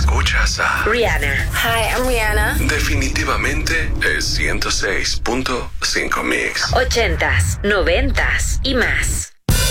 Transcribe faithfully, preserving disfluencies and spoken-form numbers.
Escuchas a Rihanna. Hi, I'm Rihanna. Definitivamente es ciento seis punto cinco Mix. Ochentas, noventas y más.